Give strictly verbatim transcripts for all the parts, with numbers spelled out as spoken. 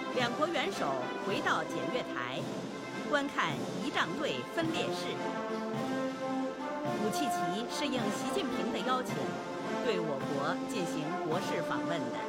两国元首回到检阅台，观看仪仗队分列式。武契奇是应习近平的邀请，对我国进行国事访问的。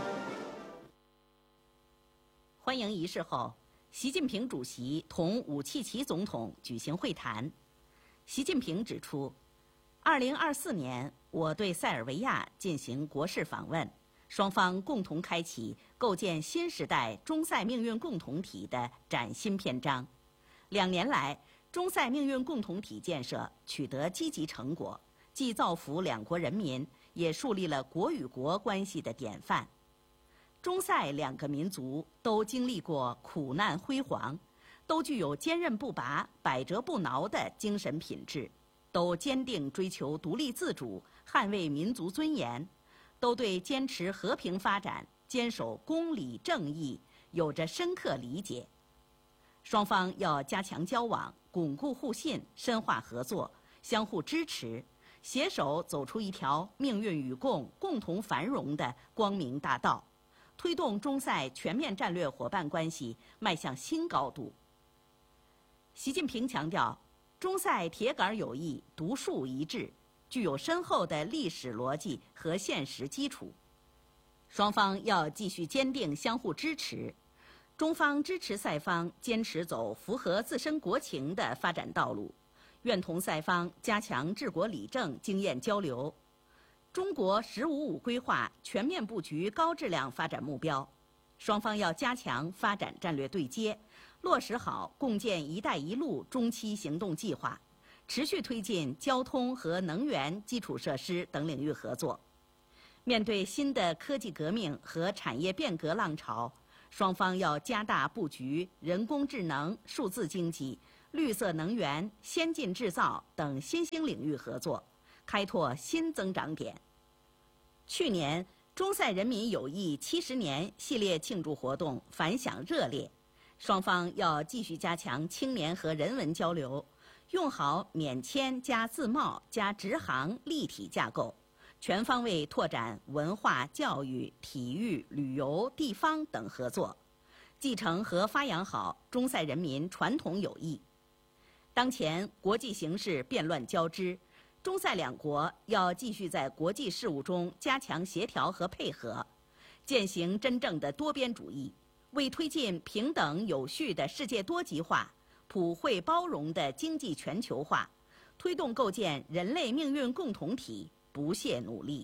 欢迎仪式后，习近平主席同武契奇总统举行会谈。习近平指出，二零二四年我对塞尔维亚进行国事访问，双方共同开启构建新时代中塞命运共同体的崭新篇章。两年来，中塞命运共同体建设取得积极成果，既造福两国人民，也树立了国与国关系的典范。中塞两个民族都经历过苦难辉煌，都具有坚韧不拔、百折不挠的精神品质，都坚定追求独立自主、捍卫民族尊严，都对坚持和平发展、坚守公理正义有着深刻理解。双方要加强交往，巩固互信，深化合作，相互支持，携手走出一条命运与共、共同繁荣的光明大道，推动中塞全面战略伙伴关系迈向新高度。习近平强调，中塞铁杆友谊独树一帜，具有深厚的历史逻辑和现实基础。双方要继续坚定相互支持，中方支持塞方坚持走符合自身国情的发展道路，愿同塞方加强治国理政经验交流。中国“十五五”规划全面布局高质量发展目标，双方要加强发展战略对接，落实好共建“一带一路”中期行动计划，持续推进交通和能源基础设施等领域合作。面对新的科技革命和产业变革浪潮，双方要加大布局人工智能、数字经济、绿色能源、先进制造等新兴领域合作，开拓新增长点。去年，中塞人民友谊七十年系列庆祝活动反响热烈，双方要继续加强青年和人文交流，用好免签加自贸加直航立体架构，全方位拓展文化、教育、体育、旅游、地方等合作，继承和发扬好中塞人民传统友谊。当前国际形势变乱交织，中塞两国要继续在国际事务中加强协调和配合，践行真正的多边主义，为推进平等有序的世界多极化、普惠包容的经济全球化，推动构建人类命运共同体不懈努力。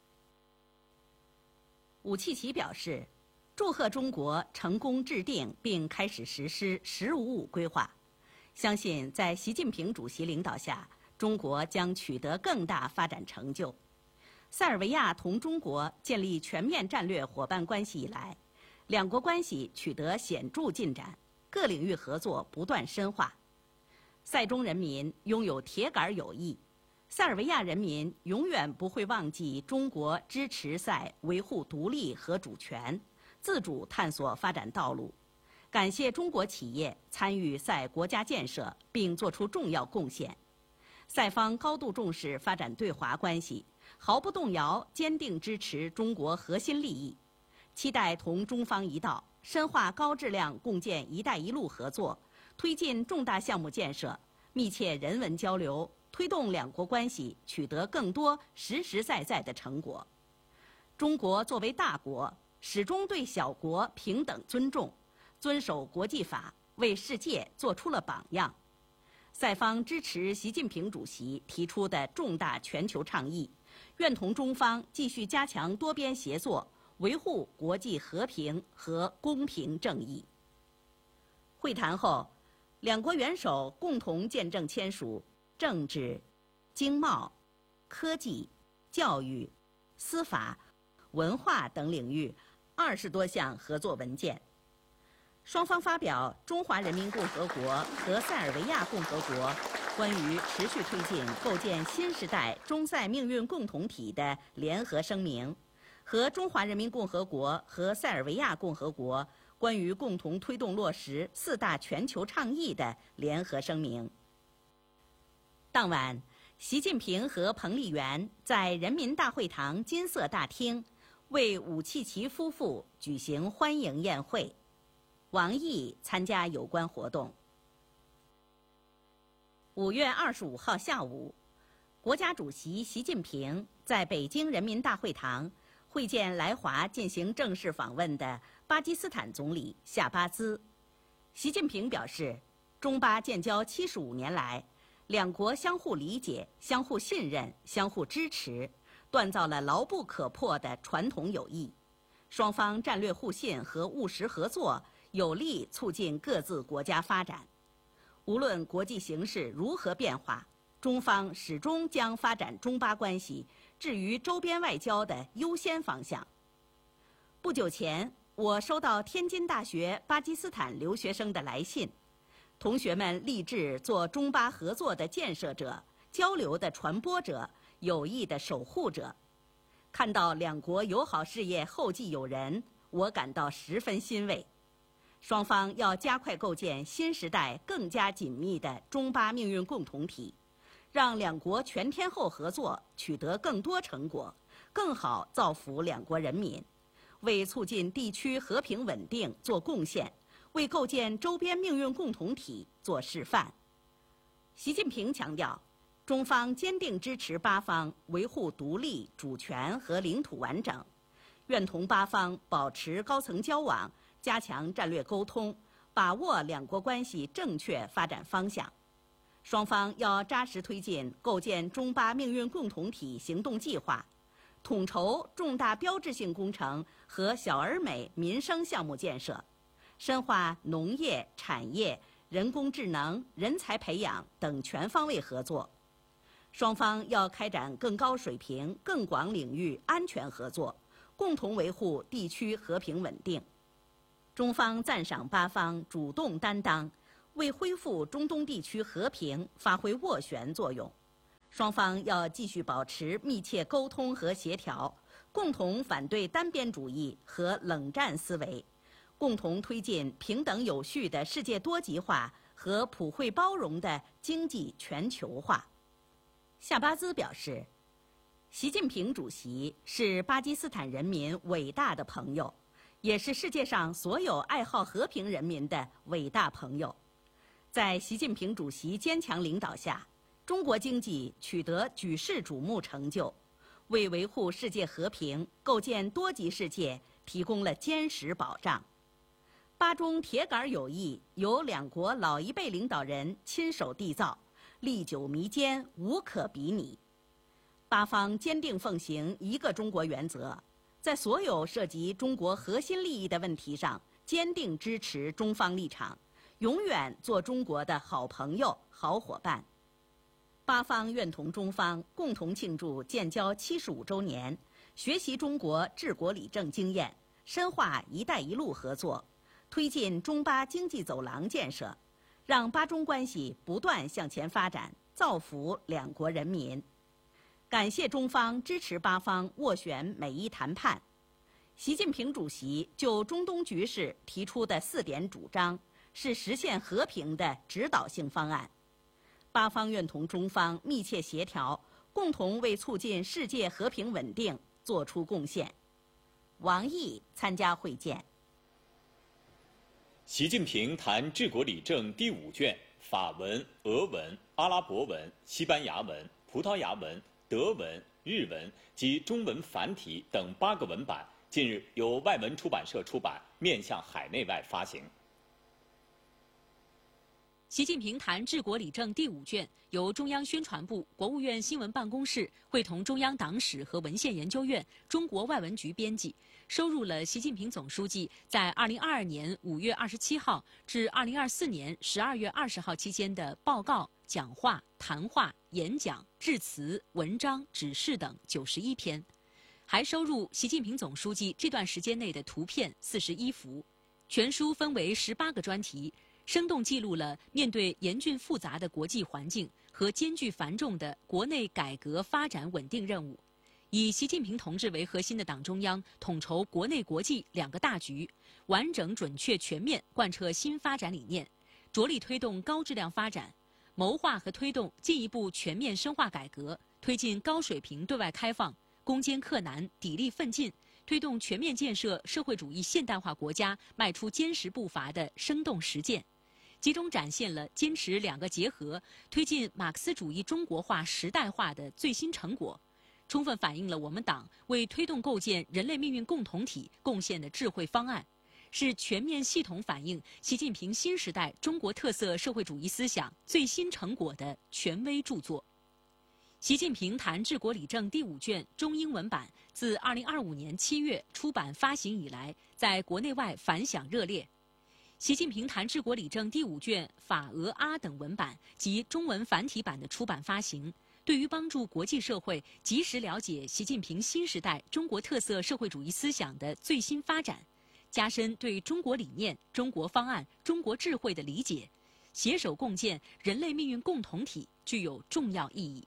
武契奇表示，祝贺中国成功制定并开始实施“十五五”规划，相信在习近平主席领导下，中国将取得更大发展成就。塞尔维亚同中国建立全面战略伙伴关系以来，两国关系取得显著进展，各领域合作不断深化。塞中人民拥有铁杆友谊，塞尔维亚人民永远不会忘记中国支持塞维护独立和主权，自主探索发展道路。感谢中国企业参与塞国家建设并作出重要贡献。塞方高度重视发展对华关系，毫不动摇坚定支持中国核心利益，期待同中方一道深化高质量共建“一带一路”合作，推进重大项目建设，密切人文交流，推动两国关系取得更多实实在在的成果。中国作为大国，始终对小国平等尊重，遵守国际法，为世界做出了榜样。塞方支持习近平主席提出的重大全球倡议，愿同中方继续加强多边协作，维护国际和平和公平正义。会谈后，两国元首共同见证签署政治、经贸、科技、教育、司法、文化等领域二十多项合作文件。双方发表《中华人民共和国和塞尔维亚共和国关于持续推进构建新时代中塞命运共同体的联合声明》和《中华人民共和国和塞尔维亚共和国关于共同推动落实四大全球倡议的联合声明》。当晚，习近平和彭丽媛在人民大会堂金色大厅为武契奇夫妇举行欢迎宴会。 王毅参加有关活动。五月二十五号下午，国家主席习近平在北京人民大会堂会见来华进行正式访问的巴基斯坦总理夏巴兹。习近平表示，中巴建交七十五年来，两国相互理解、相互信任、相互支持，锻造了牢不可破的传统友谊。双方战略互信和务实合作，有力促进各自国家发展。无论国际形势如何变化，中方始终将发展中巴关系置于周边外交的优先方向。不久前，我收到天津大学巴基斯坦留学生的来信，同学们立志做中巴合作的建设者、交流的传播者、友谊的守护者。看到两国友好事业后继有人，我感到十分欣慰。双方要加快构建新时代更加紧密的中巴命运共同体，让两国全天候合作取得更多成果，更好造福两国人民，为促进地区和平稳定做贡献，为构建周边命运共同体做示范。习近平强调，中方坚定支持巴方维护独立、主权和领土完整，愿同巴方保持高层交往，加强战略沟通，把握两国关系正确发展方向。双方要扎实推进构建中巴命运共同体行动计划，统筹重大标志性工程和小而美民生项目建设，深化农业、产业、人工智能、人才培养等全方位合作。双方要开展更高水平、更广领域安全合作，共同维护地区和平稳定。中方赞赏巴方主动担当，为恢复中东地区和平发挥斡旋作用。双方要继续保持密切沟通和协调，共同反对单边主义和冷战思维，共同推进平等有序的世界多极化和普惠包容的经济全球化。夏巴兹表示，习近平主席是巴基斯坦人民伟大的朋友，也是世界上所有爱好和平人民的伟大朋友。在习近平主席坚强领导下，中国经济取得举世瞩目成就，为维护世界和平、构建多极世界提供了坚实保障。巴中铁杆友谊由两国老一辈领导人亲手缔造，历久弥坚，无可比拟。巴方坚定奉行一个中国原则，在所有涉及中国核心利益的问题上，坚定支持中方立场，永远做中国的好朋友、好伙伴。巴方愿同中方共同庆祝建交七十五周年，学习中国治国理政经验，深化“一带一路”合作，推进中巴经济走廊建设，让巴中关系不断向前发展，造福两国人民。感谢中方支持巴方斡旋美伊谈判。习近平主席就中东局势提出的四点主张，是实现和平的指导性方案。巴方愿同中方密切协调，共同为促进世界和平稳定作出贡献。王毅参加会见。 习近平谈治国理政第五卷法文、俄文、阿拉伯文、西班牙文、葡萄牙文、德文、日文及中文繁体等八个文版，近日由外文出版社出版，面向海内外发行。 习近平谈治国理政第五卷由中央宣传部、国务院新闻办公室会同中央党史和文献研究院、中国外文局编辑，收入了习近平总书记在二零二二年五月二十七号至二零二四年十二月二十号期间的报告、讲话、谈话、演讲、致辞、文章、指示等九十一篇，还收入习近平总书记这段时间内的图片四十一幅。全书分为十八个专题，生动记录了面对严峻复杂的国际环境和艰巨繁重的国内改革发展稳定任务，以习近平同志为核心的党中央统筹国内国际两个大局，完整准确全面贯彻新发展理念，着力推动高质量发展，谋划和推动进一步全面深化改革，推进高水平对外开放，攻坚克难，砥砺奋进， 推动全面建设社会主义现代化国家迈出坚实步伐的生动实践，集中展现了坚持两个结合、推进马克思主义中国化时代化的最新成果，充分反映了我们党为推动构建人类命运共同体贡献的智慧方案，是全面系统反映习近平新时代中国特色社会主义思想最新成果的权威著作。习近平谈治国理政第五卷中英文版自二零二五年七月出版发行以来，在国内外反响热烈。习近平谈治国理政第五卷法、俄、阿等文版及中文繁体版的出版发行，对于帮助国际社会及时了解习近平新时代中国特色社会主义思想的最新发展，加深对中国理念、中国方案、中国智慧的理解，携手共建人类命运共同体，具有重要意义。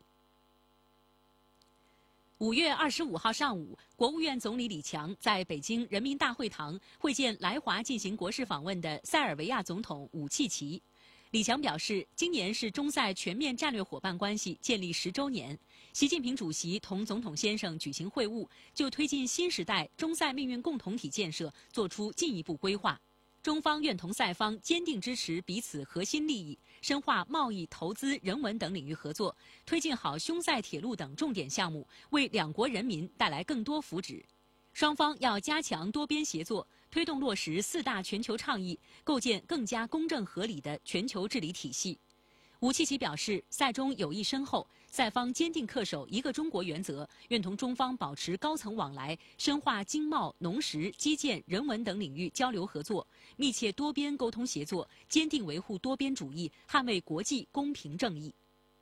五月二十五号上午，国务院总理李强在北京人民大会堂会见来华进行国事访问的塞尔维亚总统武契奇。李强表示，今年是中塞全面战略伙伴关系建立十周年，习近平主席同总统先生举行会晤，就推进新时代中塞命运共同体建设作出进一步规划。中方愿同塞方坚定支持彼此核心利益，深化贸易、投资、人文等领域合作，推进好匈塞铁路等重点项目，为两国人民带来更多福祉。双方要加强多边协作，推动落实四大全球倡议，构建更加公正合理的全球治理体系。武契奇表示，塞中友谊深厚，塞方坚定恪守一个中国原则，愿同中方保持高层往来，深化经贸、农食、基建、人文等领域交流合作，密切多边沟通协作，坚定维护多边主义，捍卫国际公平正义。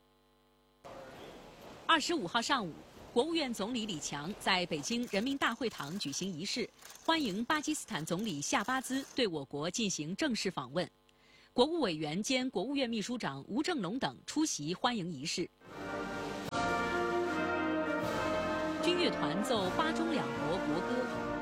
二十五号上午，国务院总理李强在北京人民大会堂举行仪式，欢迎巴基斯坦总理夏巴兹对我国进行正式访问。国务委员兼国务院秘书长吴政龙等出席欢迎仪式。军乐团奏巴中两国国歌。